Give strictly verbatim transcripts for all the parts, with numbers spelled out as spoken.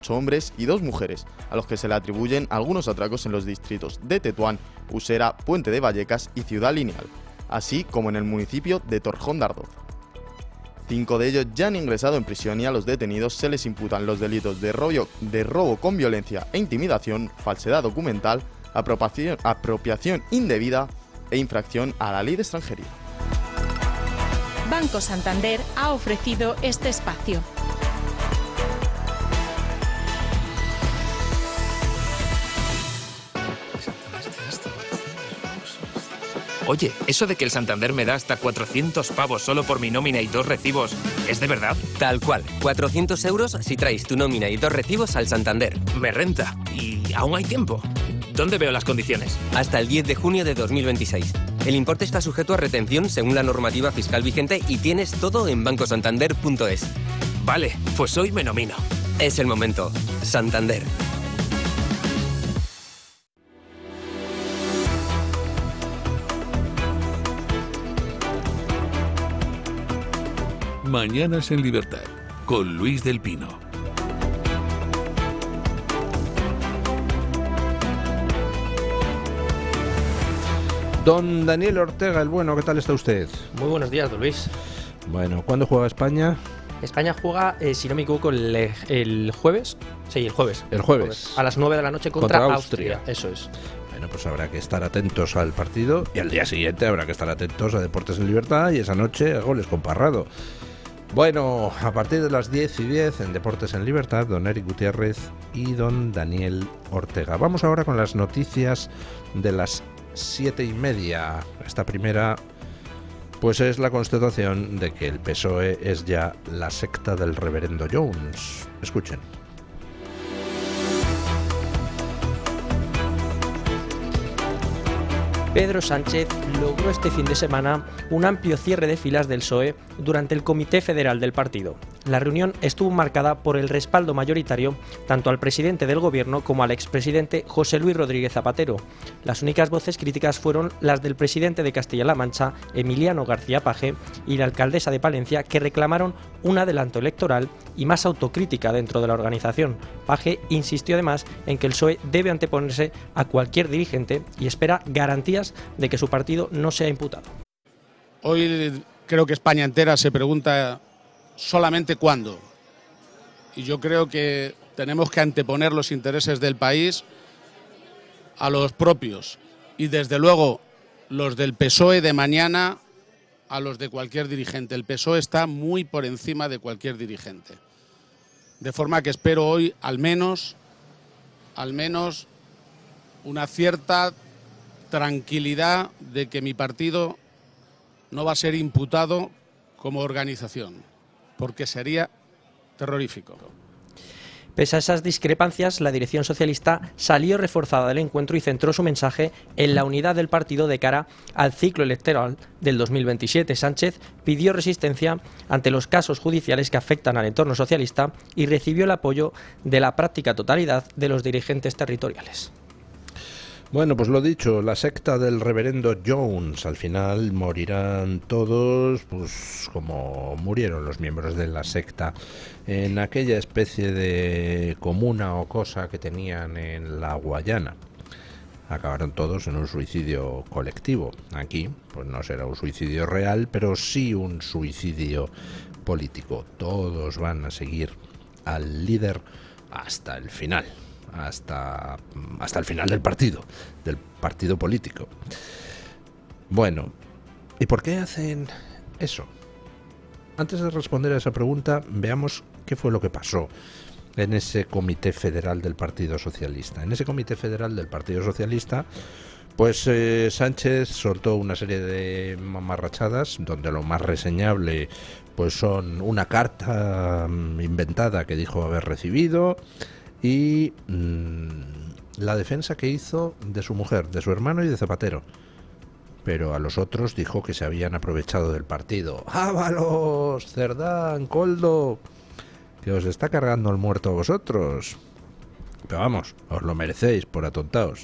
ocho hombres y dos mujeres, a los que se le atribuyen algunos atracos en los distritos de Tetuán, Usera, Puente de Vallecas y Ciudad Lineal, así como en el municipio de Torrejón de Ardoz. Cinco de ellos ya han ingresado en prisión y a los detenidos se les imputan los delitos de robo, de robo con violencia e intimidación, falsedad documental, apropiación, apropiación indebida e infracción a la ley de extranjería. Banco Santander ha ofrecido este espacio. Oye, ¿eso de que el Santander me da hasta cuatrocientos pavos solo por mi nómina y dos recibos, ¿es de verdad? Tal cual, cuatrocientos euros si traes tu nómina y dos recibos al Santander. Me renta. ¿Y aún hay tiempo? ¿Dónde veo las condiciones? Hasta el diez de junio de dos mil veintiséis. El importe está sujeto a retención según la normativa fiscal vigente y tienes todo en banco santander punto es. Vale, pues hoy me nomino. Es el momento. Santander. Mañanas en Libertad, con Luis del Pino. Don Daniel Ortega, el bueno, ¿qué tal está usted? Muy buenos días, don Luis. Bueno, ¿cuándo juega España? España juega, eh, si no me equivoco, el, el jueves. Sí, el jueves. El jueves. A las nueve de la noche contra, Contra Austria. Austria. Eso es. Bueno, pues habrá que estar atentos al partido y al día siguiente habrá que estar atentos a Deportes en Libertad y esa noche a Goles con Parrado. Bueno, a partir de las diez y diez en Deportes en Libertad, don Eric Gutiérrez y don Daniel Ortega. Vamos ahora con las noticias de las siete y media. Esta primera, pues es la constatación de que el P S O E es ya la secta del reverendo Jones. Escuchen. Pedro Sánchez logró este fin de semana un amplio cierre de filas del P S O E durante el Comité Federal del partido. La reunión estuvo marcada por el respaldo mayoritario tanto al presidente del gobierno como al expresidente José Luis Rodríguez Zapatero. Las únicas voces críticas fueron las del presidente de Castilla-La Mancha, Emiliano García Paje, y la alcaldesa de Palencia, que reclamaron un adelanto electoral y más autocrítica dentro de la organización. Paje insistió además en que el P S O E debe anteponerse a cualquier dirigente y espera garantías de que su partido no sea imputado. Hoy creo que España entera se pregunta solamente cuándo. Y yo creo que tenemos que anteponer los intereses del país a los propios. Y desde luego los del P S O E de mañana a los de cualquier dirigente. El P S O E está muy por encima de cualquier dirigente. De forma que espero hoy al menos, al menos una cierta tranquilidad de que mi partido no va a ser imputado como organización, porque sería terrorífico. Pese a esas discrepancias, la dirección socialista salió reforzada del encuentro y centró su mensaje en la unidad del partido de cara al ciclo electoral del dos mil veintisiete. Sánchez pidió resistencia ante los casos judiciales que afectan al entorno socialista y recibió el apoyo de la práctica totalidad de los dirigentes territoriales. Bueno, pues lo dicho, la secta del reverendo Jones. Al final morirán todos, pues como murieron los miembros de la secta en aquella especie de comuna o cosa que tenían en la Guayana. Acabaron todos en un suicidio colectivo. Aquí, pues no será un suicidio real, pero sí un suicidio político. Todos van a seguir al líder hasta el final. Hasta, hasta el final del partido, del partido político. Bueno, ¿y por qué hacen eso? Antes de responder a esa pregunta, veamos qué fue lo que pasó en ese Comité Federal del Partido Socialista. En ese Comité Federal del Partido Socialista, pues eh, Sánchez soltó una serie de mamarrachadas, donde lo más reseñable pues son una carta um, inventada que dijo haber recibido, y mmm, la defensa que hizo de su mujer, de su hermano y de Zapatero. Pero a los otros dijo que se habían aprovechado del partido. ¡Ábalos! ¡Cerdán! ¡Coldo! Que os está cargando el muerto a vosotros. Pero vamos, os lo merecéis por atontaos.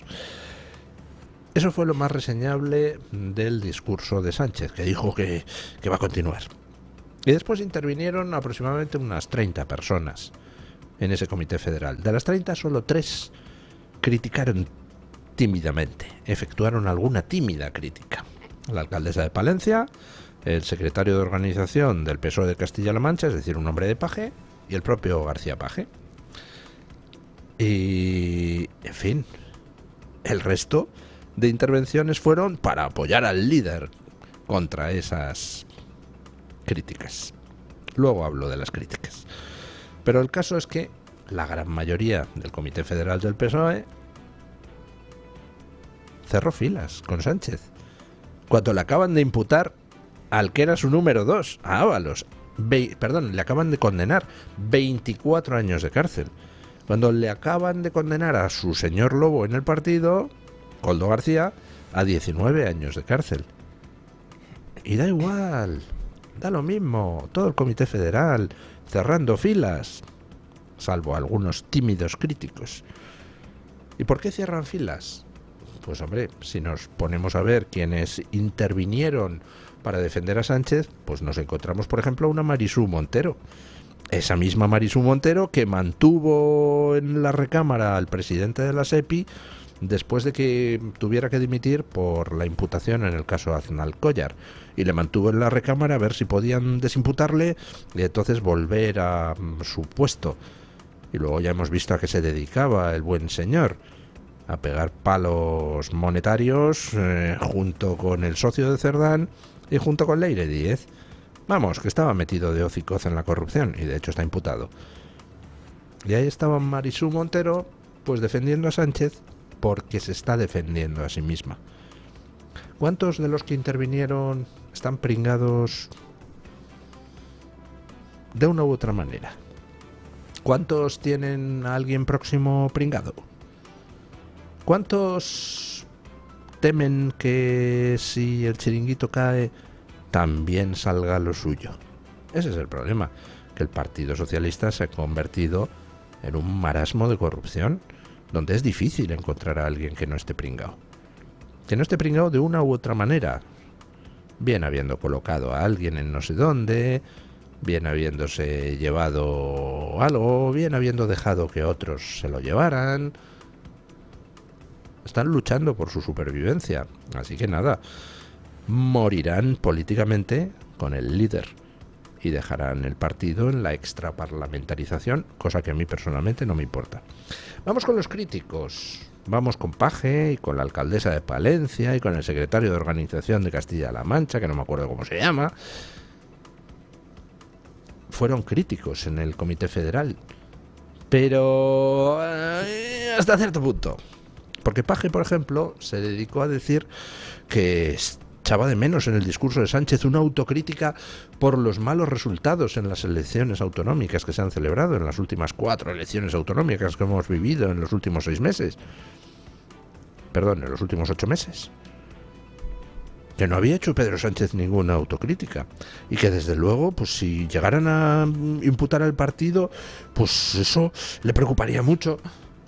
Eso fue lo más reseñable del discurso de Sánchez, que dijo que, que va a continuar. Y después intervinieron aproximadamente unas treinta personas. en ese comité federal. De las treinta, solo tres criticaron tímidamente, efectuaron alguna tímida crítica. La alcaldesa de Palencia, el secretario de organización del P S O E de Castilla-La Mancha, es decir, un hombre de Paje, y el propio García Paje. Y, en fin, el resto de intervenciones fueron para apoyar al líder contra esas críticas. Luego hablo de las críticas. Pero el caso es que la gran mayoría del Comité Federal del P S O E cerró filas con Sánchez cuando le acaban de imputar al que era su número dos, a Ábalos. Ve, perdón, le acaban de condenar veinticuatro años de cárcel. Cuando le acaban de condenar a su señor lobo en el partido, Koldo García, a diecinueve años de cárcel. Y da igual, da lo mismo, todo el Comité Federal cerrando filas, salvo algunos tímidos críticos. ¿Y por qué cierran filas? Pues hombre, si nos ponemos a ver quienes intervinieron para defender a Sánchez, pues nos encontramos, por ejemplo, a una Marisú Montero. Esa misma Marisú Montero que mantuvo en la recámara al presidente de la SEPI después de que tuviera que dimitir por la imputación en el caso Aznalcóllar, y le mantuvo en la recámara a ver si podían desimputarle y entonces volver a su puesto. Y luego ya hemos visto a qué se dedicaba el buen señor: a pegar palos monetarios eh, junto con el socio de Cerdán y junto con Leire Díez. Vamos, que estaba metido de hocicoz en la corrupción y de hecho está imputado. Y ahí estaba Marisú Montero, pues defendiendo a Sánchez porque se está defendiendo a sí misma. ¿Cuántos de los que intervinieron están pringados de una u otra manera? ¿Cuántos tienen a alguien próximo pringado? ¿Cuántos temen que si el chiringuito cae también salga lo suyo? Ese es el problema, que el Partido Socialista se ha convertido en un marasmo de corrupción donde es difícil encontrar a alguien que no esté pringado. Que no esté pringado de una u otra manera, bien habiendo colocado a alguien en no sé dónde, bien habiéndose llevado algo, bien habiendo dejado que otros se lo llevaran. Están luchando por su supervivencia, así que nada, morirán políticamente con el líder y dejarán el partido en la extraparlamentarización, cosa que a mí personalmente no me importa. Vamos con los críticos. Vamos con Paje y con la alcaldesa de Palencia y con el secretario de organización de Castilla-La Mancha, que no me acuerdo cómo se llama. Fueron críticos en el Comité Federal, pero eh, hasta cierto punto. Porque Paje, por ejemplo, se dedicó a decir que echaba de menos en el discurso de Sánchez una autocrítica por los malos resultados en las elecciones autonómicas que se han celebrado, en las últimas cuatro elecciones autonómicas que hemos vivido en los últimos seis meses. Perdón, en los últimos ocho meses. Que no había hecho Pedro Sánchez ninguna autocrítica. Y que desde luego, pues si llegaran a imputar al partido, pues eso le preocuparía mucho.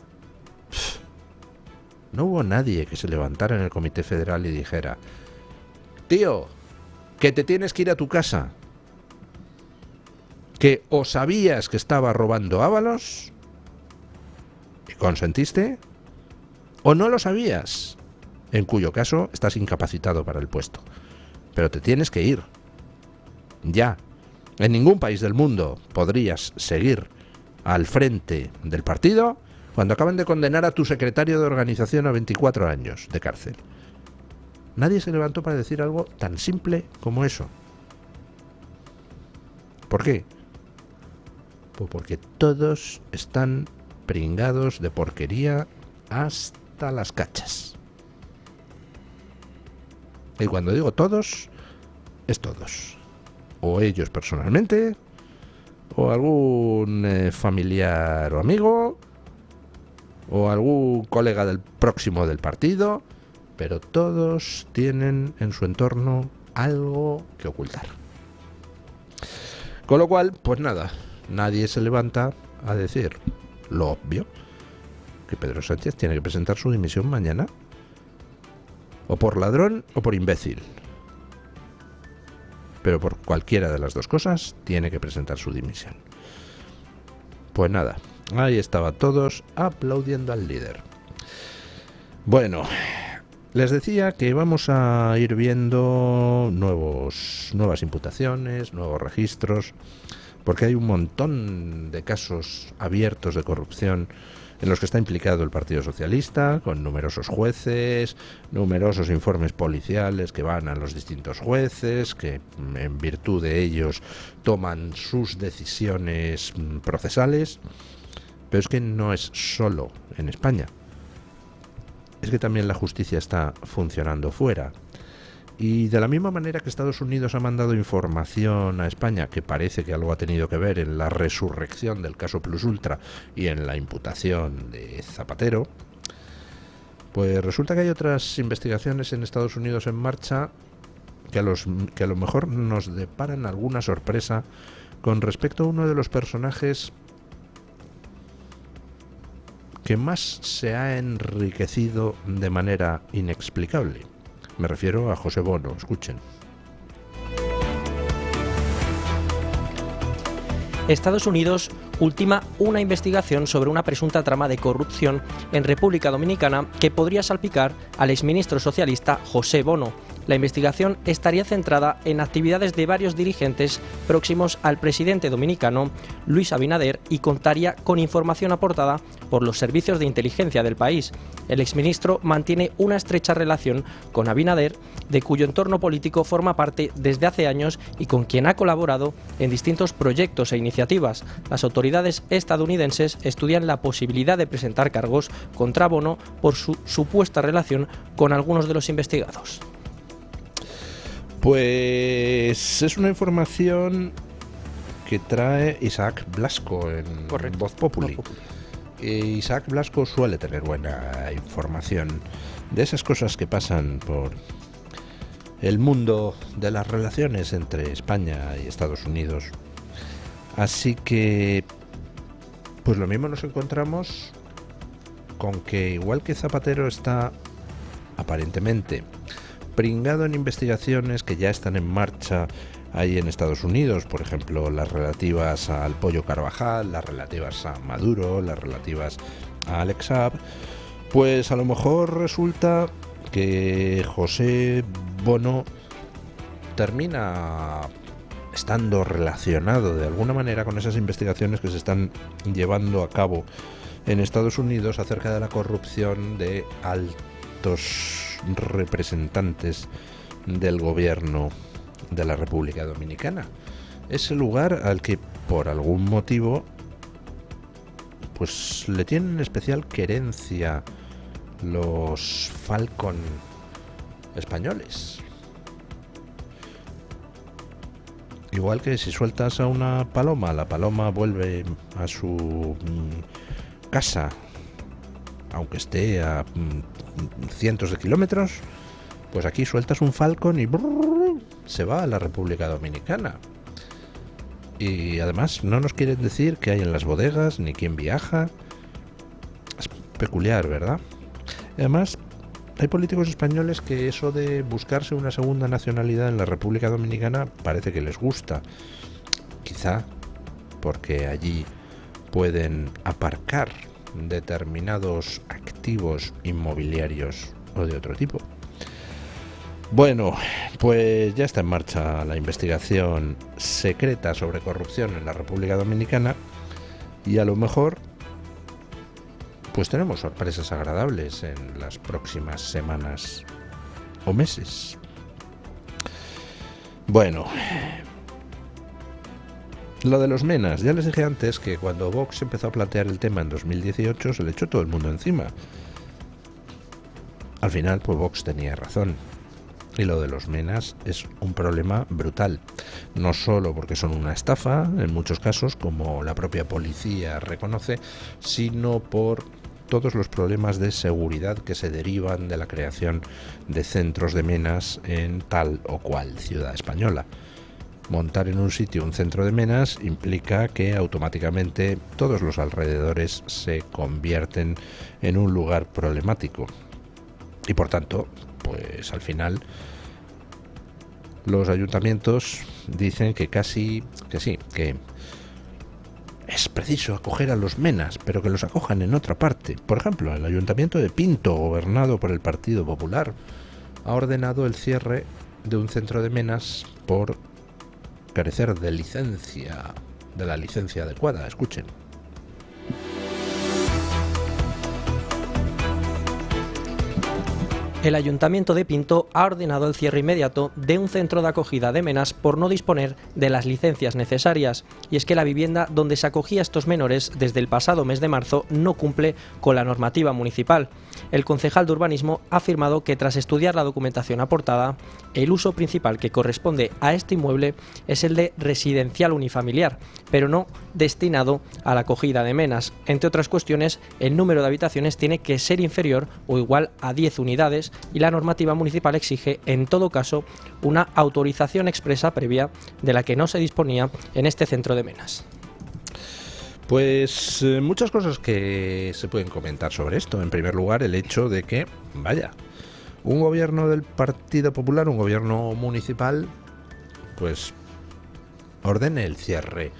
No hubo nadie que se levantara en el Comité Federal y dijera: tío, que te tienes que ir a tu casa, que o sabías que estaba robando Ábalos y consentiste, o no lo sabías, en cuyo caso estás incapacitado para el puesto, pero te tienes que ir ya. En ningún país del mundo podrías seguir al frente del partido cuando acaban de condenar a tu secretario de organización a veinticuatro años de cárcel. Nadie se levantó para decir algo tan simple como eso. ¿Por qué? Pues porque todos están pringados de porquería hasta las cachas. Y cuando digo todos, es todos. O ellos personalmente, o algún eh, familiar o amigo, o algún colega del próximo del partido, pero todos tienen en su entorno algo que ocultar. Con lo cual, pues nada, nadie se levanta a decir lo obvio, que Pedro Sánchez tiene que presentar su dimisión mañana, o por ladrón o por imbécil. Pero por cualquiera de las dos cosas tiene que presentar su dimisión. Pues nada, Ahí estaba, todos aplaudiendo al líder. Bueno, les decía que vamos a ir viendo nuevos, nuevas imputaciones, nuevos registros, porque hay un montón de casos abiertos de corrupción en los que está implicado el Partido Socialista, con numerosos jueces, numerosos informes policiales que van a los distintos jueces, que en virtud de ellos toman sus decisiones procesales. Pero es que no es solo en España, es que también la justicia está funcionando fuera. Y de la misma manera que Estados Unidos ha mandado información a España, que parece que algo ha tenido que ver en la resurrección del caso Plus Ultra y en la imputación de Zapatero, pues resulta que hay otras investigaciones en Estados Unidos en marcha que a, los, que a lo mejor nos deparan alguna sorpresa con respecto a uno de los personajes que más se ha enriquecido de manera inexplicable. Me refiero a José Bono. Escuchen. Estados Unidos ultima una investigación sobre una presunta trama de corrupción en República Dominicana que podría salpicar al exministro socialista José Bono. La investigación estaría centrada en actividades de varios dirigentes próximos al presidente dominicano Luis Abinader y contaría con información aportada por los servicios de inteligencia del país. El exministro mantiene una estrecha relación con Abinader, de cuyo entorno político forma parte desde hace años y con quien ha colaborado en distintos proyectos e iniciativas. Las autoridades estadounidenses estudian la posibilidad de presentar cargos contra Bono por su supuesta relación con algunos de los investigados. Pues es una información que trae Isaac Blasco en Correcto. Voz Populi. Voz Populi. Eh, Isaac Blasco suele tener buena información de esas cosas que pasan por el mundo de las relaciones entre España y Estados Unidos. Así que, pues lo mismo nos encontramos con que, igual que Zapatero está aparentemente pringado en investigaciones que ya están en marcha ahí en Estados Unidos, por ejemplo, las relativas al Pollo Carvajal, las relativas a Maduro, las relativas a Alex Saab, pues a lo mejor resulta que José Bono termina estando relacionado de alguna manera con esas investigaciones que se están llevando a cabo en Estados Unidos acerca de la corrupción de altos representantes del gobierno de la República Dominicana. Ese lugar al que por algún motivo pues le tienen especial querencia los Falcon españoles. Igual que si sueltas a una paloma, la paloma vuelve a su mm, casa, aunque esté a mm, cientos de kilómetros, pues aquí sueltas un Falcon y brrr, se va a la República Dominicana. Y además no nos quieren decir qué hay en las bodegas, ni quién viaja. Es peculiar, ¿verdad? Además, hay políticos españoles que eso de buscarse una segunda nacionalidad en la República Dominicana parece que les gusta. Quizá porque allí pueden aparcar determinados activos inmobiliarios o de otro tipo. Bueno, pues ya está en marcha la investigación secreta sobre corrupción en la República Dominicana y a lo mejor pues tenemos sorpresas agradables en las próximas semanas o meses. Bueno, lo de los menas, ya les dije antes que cuando Vox empezó a plantear el tema en dos mil dieciocho se le echó todo el mundo encima. Al final, pues Vox tenía razón. Y lo de los menas es un problema brutal, no solo porque son una estafa, en muchos casos, como la propia policía reconoce, sino por todos los problemas de seguridad que se derivan de la creación de centros de menas en tal o cual ciudad española. Montar en un sitio un centro de menas implica que automáticamente todos los alrededores se convierten en un lugar problemático. Y por tanto, pues al final los ayuntamientos dicen que casi, que sí, que es preciso acoger a los menas, pero que los acojan en otra parte. Por ejemplo, el Ayuntamiento de Pinto, gobernado por el Partido Popular, ha ordenado el cierre de un centro de menas por carecer de licencia, de la licencia adecuada. Escuchen. El Ayuntamiento de Pinto ha ordenado el cierre inmediato de un centro de acogida de menas por no disponer de las licencias necesarias. Y es que la vivienda donde se acogía a estos menores desde el pasado mes de marzo no cumple con la normativa municipal. El concejal de urbanismo ha afirmado que tras estudiar la documentación aportada, el uso principal que corresponde a este inmueble es el de residencial unifamiliar, pero no destinado a la acogida de menas. Entre otras cuestiones, el número de habitaciones tiene que ser inferior o igual a diez unidades y la normativa municipal exige, en todo caso, una autorización expresa previa de la que no se disponía en este centro de menas. Pues eh, muchas cosas que se pueden comentar sobre esto. En primer lugar, el hecho de que, vaya, un gobierno del Partido Popular, un gobierno municipal, pues ordene el cierre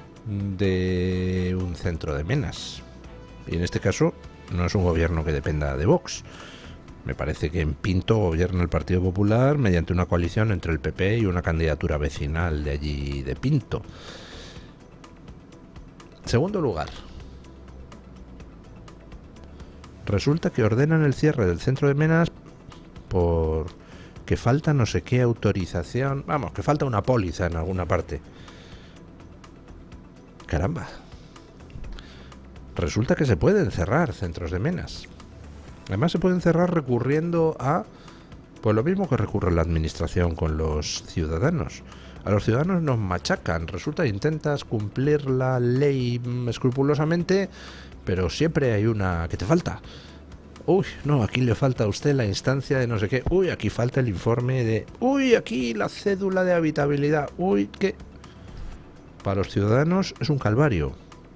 de un centro de menas. Y en este caso no es un gobierno que dependa de Vox. Me parece que en Pinto gobierna el Partido Popular mediante una coalición entre el P P y una candidatura vecinal de allí de Pinto. Segundo lugar, resulta que ordenan el cierre del centro de menas por que falta no sé qué autorización, vamos, que falta una póliza en alguna parte. Caramba. Resulta que se pueden cerrar centros de menas. Además se pueden cerrar recurriendo a, pues lo mismo que recurre la administración con los ciudadanos. A los ciudadanos nos machacan. Resulta que intentas cumplir la ley escrupulosamente, pero siempre hay una que te falta. Uy, no, aquí le falta a usted la instancia de no sé qué. Uy, aquí falta el informe de... Uy, aquí la cédula de habitabilidad. Uy, ¿qué? Para los ciudadanos es un calvario.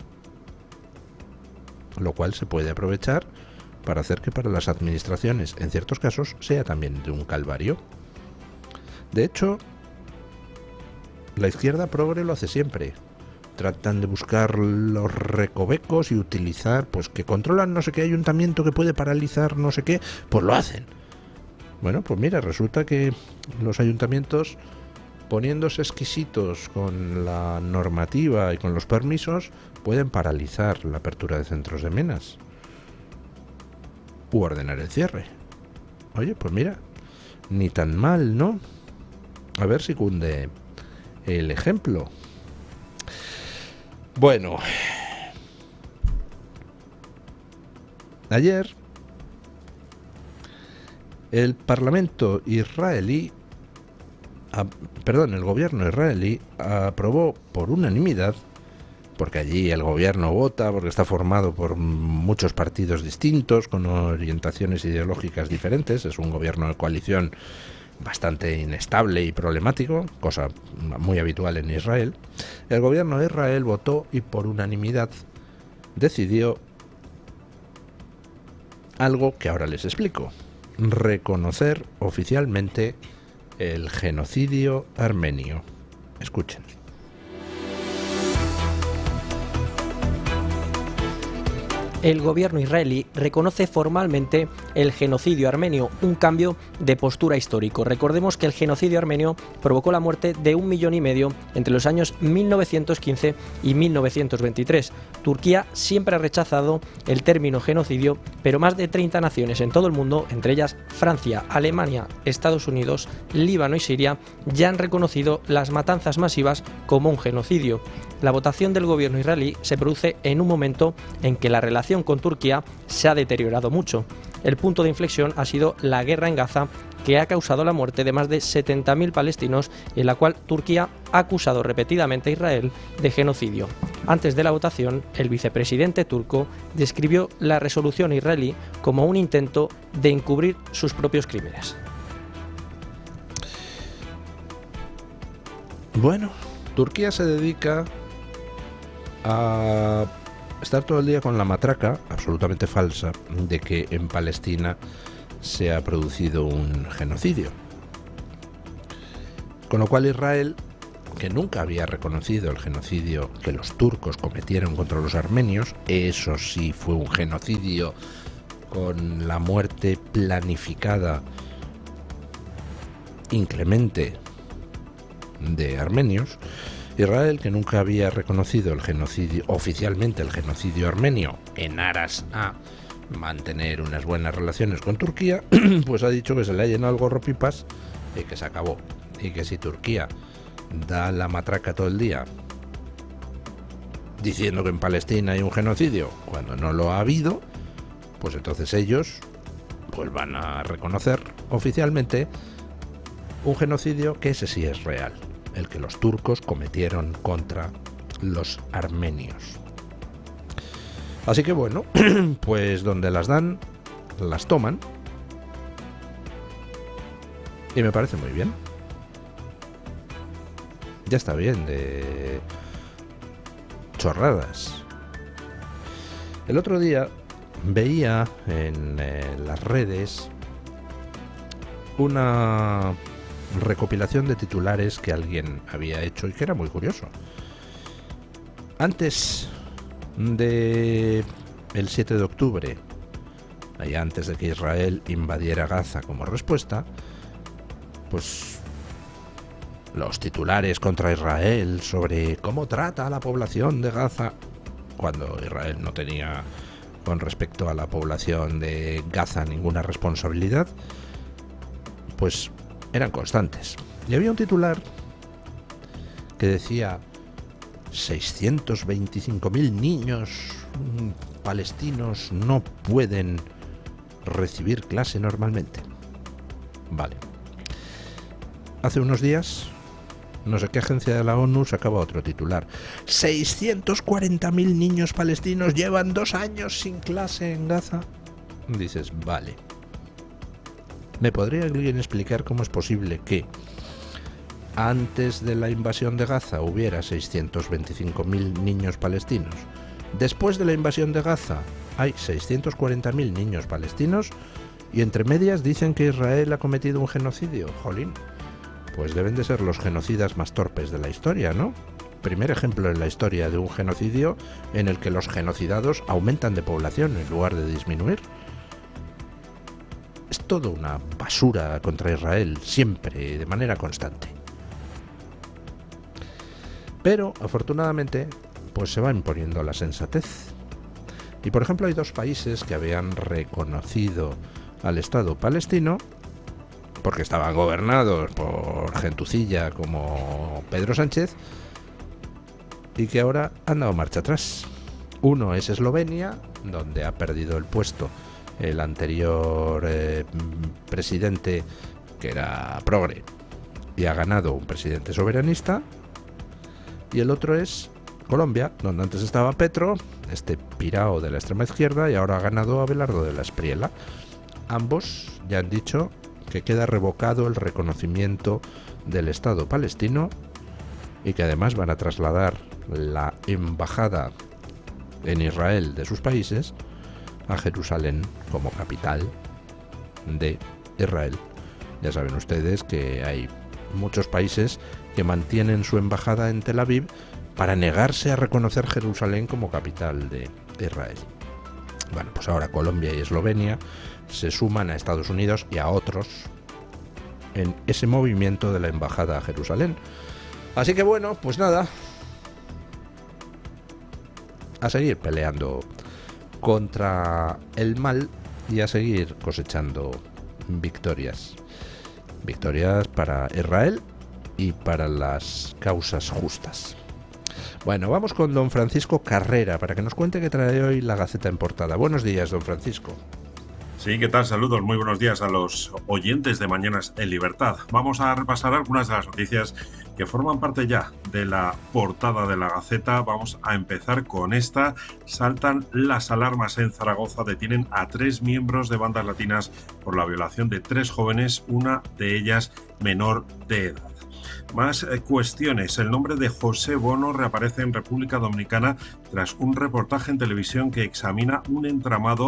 Lo cual se puede aprovechar para hacer que para las administraciones, en ciertos casos, sea también de un calvario. De hecho, la izquierda progre lo hace siempre. Tratan de buscar los recovecos y utilizar, pues que controlan no sé qué ayuntamiento que puede paralizar no sé qué, pues lo hacen. Bueno, pues mira, resulta que los ayuntamientos, poniéndose exquisitos con la normativa y con los permisos, pueden paralizar la apertura de centros de menas u ordenar el cierre. Oye, pues mira, ni tan mal, ¿no? A ver si cunde el ejemplo. Bueno, ayer el Parlamento israelí, a, perdón, el gobierno israelí aprobó por unanimidad, porque allí el gobierno vota, porque está formado por muchos partidos distintos, con orientaciones ideológicas diferentes, es un gobierno de coalición bastante inestable y problemático, cosa muy habitual en Israel. El gobierno de Israel votó y por unanimidad decidió algo que ahora les explico: reconocer oficialmente el genocidio armenio. Escuchen. El gobierno israelí reconoce formalmente el genocidio armenio, un cambio de postura histórico. Recordemos que el genocidio armenio provocó la muerte de un millón y medio entre los años mil novecientos quince y mil novecientos veintitrés. Turquía siempre ha rechazado el término genocidio, pero más de treinta naciones en todo el mundo, entre ellas Francia, Alemania, Estados Unidos, Líbano y Siria, ya han reconocido las matanzas masivas como un genocidio. La votación del gobierno israelí se produce en un momento en que la relación con Turquía se ha deteriorado mucho. El punto de inflexión ha sido la guerra en Gaza, que ha causado la muerte de más de setenta mil palestinos y en la cual Turquía ha acusado repetidamente a Israel de genocidio. Antes de la votación, el vicepresidente turco describió la resolución israelí como un intento de encubrir sus propios crímenes. Bueno, Turquía se dedica a estar todo el día con la matraca, absolutamente falsa, de que en Palestina se ha producido un genocidio. Con lo cual Israel, que nunca había reconocido el genocidio que los turcos cometieron contra los armenios. Eso sí fue un genocidio con la muerte planificada inclemente de armenios. Israel, que nunca había reconocido el genocidio, oficialmente el genocidio armenio, en aras a mantener unas buenas relaciones con Turquía, pues ha dicho que se le ha llenado el gorro pipas y que se acabó. Y que si Turquía da la matraca todo el día diciendo que en Palestina hay un genocidio cuando no lo ha habido, pues entonces ellos pues van a reconocer oficialmente un genocidio que ese sí es real, el que los turcos cometieron contra los armenios. Así que bueno, pues donde las dan, las toman. Y me parece muy bien. Ya está bien de chorradas. El otro día veía en eh, las redes una recopilación de titulares que alguien había hecho y que era muy curioso. Antes de el siete de octubre, y antes de que Israel invadiera Gaza como respuesta, pues los titulares contra Israel sobre cómo trata a la población de Gaza, cuando Israel no tenía con respecto a la población de Gaza ninguna responsabilidad, pues eran constantes. Y había un titular que decía: seiscientos veinticinco mil niños palestinos no pueden recibir clase normalmente. Vale. Hace unos días, no sé qué agencia de la ONU sacaba otro titular: seiscientos cuarenta mil niños palestinos llevan dos años sin clase en Gaza. Dices, vale. ¿Me podría alguien explicar cómo es posible que antes de la invasión de Gaza hubiera seiscientos veinticinco mil niños palestinos? Después de la invasión de Gaza hay seiscientos cuarenta mil niños palestinos y entre medias dicen que Israel ha cometido un genocidio. Jolín, pues deben de ser los genocidas más torpes de la historia, ¿no? Primer ejemplo en la historia de un genocidio en el que los genocidados aumentan de población en lugar de disminuir. Es todo una basura contra Israel, siempre, de manera constante. Pero, afortunadamente, pues se va imponiendo la sensatez. Y, por ejemplo, hay dos países que habían reconocido al Estado palestino porque estaban gobernados por gentucilla como Pedro Sánchez y que ahora han dado marcha atrás. Uno es Eslovenia, donde ha perdido el puesto el anterior eh, presidente, que era progre, y ha ganado un presidente soberanista. Y el otro es Colombia, donde antes estaba Petro, este pirao de la extrema izquierda, y ahora ha ganado Abelardo de la Espriella. Ambos ya han dicho que queda revocado el reconocimiento del Estado palestino y que además van a trasladar la embajada en Israel de sus países a Jerusalén como capital de Israel. Ya saben ustedes que hay muchos países que mantienen su embajada en Tel Aviv para negarse a reconocer Jerusalén como capital de Israel. Bueno, pues ahora Colombia y Eslovenia se suman a Estados Unidos y a otros en ese movimiento de la embajada a Jerusalén. Así que bueno, pues nada, a seguir peleando contra el mal y a seguir cosechando victorias. Victorias para Israel y para las causas justas. Bueno, vamos con don Francisco Carrera para que nos cuente qué trae hoy la Gaceta en portada. Buenos días, don Francisco. Sí, ¿qué tal? Saludos, muy buenos días a los oyentes de Mañanas en Libertad. Vamos a repasar algunas de las noticias que forman parte ya de la portada de la Gaceta. Vamos a empezar con esta. Saltan las alarmas en Zaragoza. Detienen a tres miembros de bandas latinas por la violación de tres jóvenes, una de ellas menor de edad. Más eh, cuestiones. El nombre de José Bono reaparece en República Dominicana tras un reportaje en televisión que examina un entramado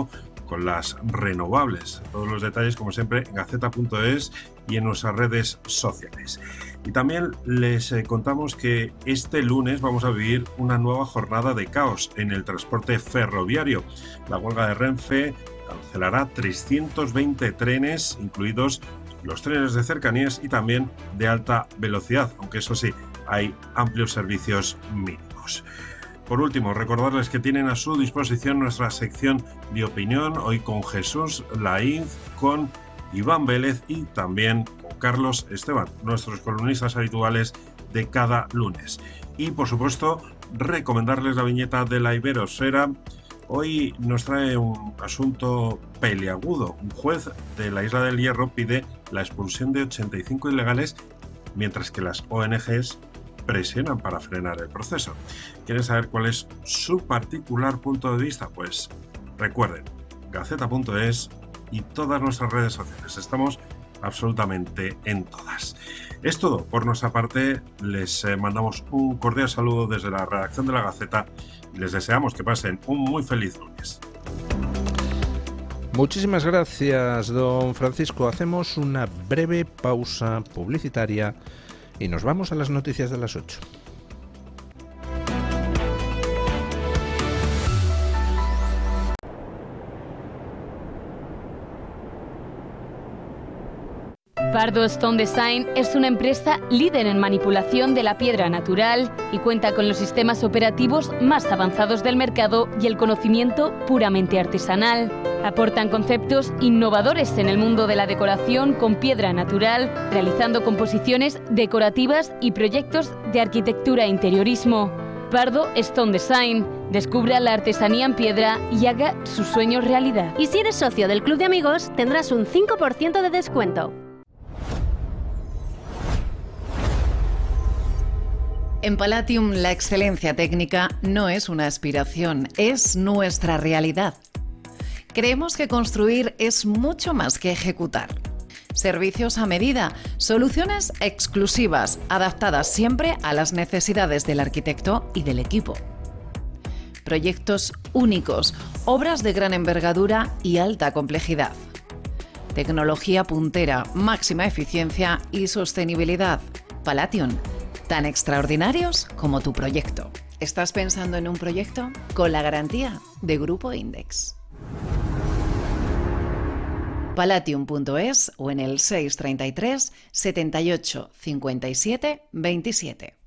con las renovables. Todos los detalles, como siempre, en gaceta punto es y en nuestras redes sociales. Y también les eh, contamos que este lunes vamos a vivir una nueva jornada de caos en el transporte ferroviario. La huelga de Renfe cancelará trescientos veinte trenes, incluidos los trenes de cercanías y también de alta velocidad, aunque eso sí, hay amplios servicios mínimos. Por último, recordarles que tienen a su disposición nuestra sección de opinión, hoy con Jesús Lainz, con Iván Vélez y también con Carlos Esteban, nuestros columnistas habituales de cada lunes. Y por supuesto, recomendarles la viñeta de la Iberosfera. Hoy nos trae un asunto peliagudo. Un juez de la Isla del Hierro pide la expulsión de ochenta y cinco ilegales, mientras que las O N Ges presionan para frenar el proceso. ¿Quieren saber cuál es su particular punto de vista? Pues recuerden, gaceta punto es y todas nuestras redes sociales. Estamos absolutamente en todas. Es todo por nuestra parte. Les eh, mandamos un cordial saludo desde la redacción de la Gaceta y les deseamos que pasen un muy feliz lunes. Muchísimas gracias, don Francisco. Hacemos una breve pausa publicitaria y nos vamos a las noticias de las ocho. Pardo Stone Design es una empresa líder en manipulación de la piedra natural y cuenta con los sistemas operativos más avanzados del mercado y el conocimiento puramente artesanal. Aportan conceptos innovadores en el mundo de la decoración con piedra natural, realizando composiciones decorativas y proyectos de arquitectura e interiorismo. Pardo Stone Design. Descubra la artesanía en piedra y haga sus sueños realidad. Y si eres socio del Club de Amigos, tendrás un cinco por ciento de descuento. En Palatium, la excelencia técnica no es una aspiración, es nuestra realidad. Creemos que construir es mucho más que ejecutar. Servicios a medida, soluciones exclusivas, adaptadas siempre a las necesidades del arquitecto y del equipo. Proyectos únicos, obras de gran envergadura y alta complejidad. Tecnología puntera, máxima eficiencia y sostenibilidad. Palatium, tan extraordinarios como tu proyecto. ¿Estás pensando en un proyecto? Con la garantía de Grupo Index. Palatium punto es o en el seis treinta y tres, setenta y ocho, cincuenta y siete, veintisiete.